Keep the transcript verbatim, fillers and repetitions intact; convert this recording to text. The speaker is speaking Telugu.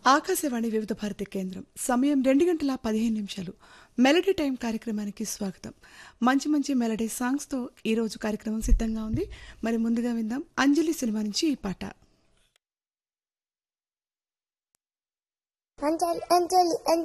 ఆకాశవాణి వివిధ భారతి కేంద్రం సమయం రెండు గంటల పదిహేను నిమిషాలు. మెలడీ టైం కార్యక్రమానికి స్వాగతం. మంచి మంచి మెలడీ సాంగ్స్తో ఈరోజు కార్యక్రమం సిద్ధంగా ఉంది. మరి ముందుగా విందాం అంజలి సినిమా నుంచి ఈ పాట. అంజలి అంజలి